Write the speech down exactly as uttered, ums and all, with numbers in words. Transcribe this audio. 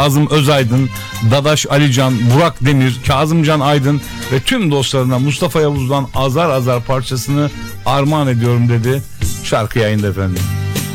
Kazım Özaydın, Dadaş Alican, Burak Demir, Kazımcan Aydın ve tüm dostlarına Mustafa Yavuz'dan Azar Azar parçasını armağan ediyorum dedi. Şarkı yayında efendim.